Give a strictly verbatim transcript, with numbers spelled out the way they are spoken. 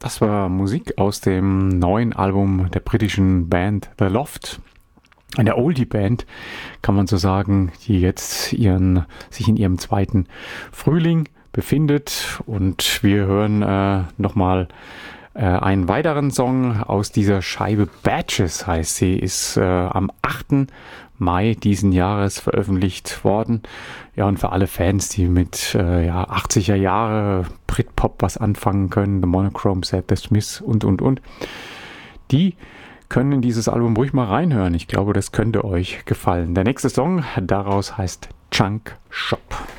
Das war Musik aus dem neuen Album der britischen Band The Loft. Eine Oldie-Band, kann man so sagen, die jetzt ihren, sich in ihrem zweiten Frühling befindet. Und wir hören äh, nochmal äh, einen weiteren Song aus dieser Scheibe. Badges heißt sie, ist äh, am achten Mai diesen Jahres veröffentlicht worden. Ja, und für alle Fans, die mit äh, ja, achtziger Jahre Britpop was anfangen können, The Monochrome Set, The Smiths und, und, und, die können in dieses Album ruhig mal reinhören. Ich glaube, das könnte euch gefallen. Der nächste Song daraus heißt Junk Shop.